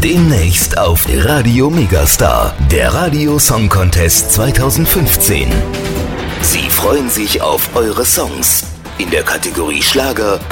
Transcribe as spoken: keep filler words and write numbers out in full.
Demnächst auf Radio Megastar, der Radio Song Contest zweitausendfünfzehn. Sie freuen sich auf eure Songs in der Kategorie Schlager,